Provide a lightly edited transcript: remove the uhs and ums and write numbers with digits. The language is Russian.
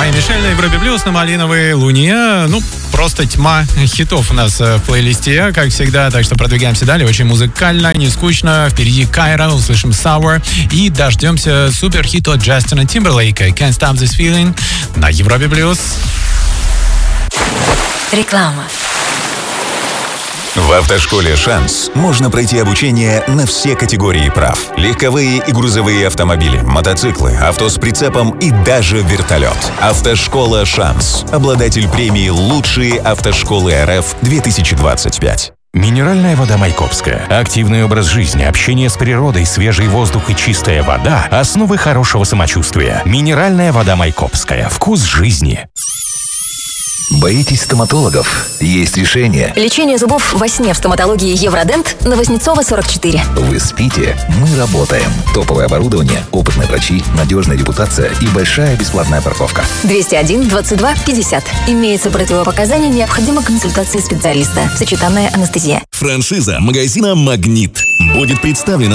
Майя Мишель на Европе Плюс, на Малиновой Луне. Ну, просто тьма хитов у нас в плейлисте, как всегда. Так что продвигаемся далее. Очень музыкально, не скучно. Впереди Кайра, услышим Sour. И дождемся суперхита от Джастина Тимберлейка Can't Stop This Feeling на Европе Плюс. Реклама. В автошколе «Шанс» можно пройти обучение на все категории прав. Легковые и грузовые автомобили, мотоциклы, авто с прицепом и даже вертолет. Автошкола «Шанс». Обладатель премии «Лучшие автошколы РФ-2025». Минеральная вода Майкопская. Активный образ жизни, общение с природой, свежий воздух и чистая вода – основы хорошего самочувствия. Минеральная вода Майкопская. Вкус жизни. Боитесь стоматологов? Есть решение. Лечение зубов во сне в стоматологии Евродент на Вознецова, 44. Вы спите, мы работаем. Топовое оборудование, опытные врачи, надежная репутация и большая бесплатная парковка. 201 22 50. Имеется противопоказание, необходима консультация специалиста. Сочетанная анестезия. Франшиза магазина «Магнит» будет представлена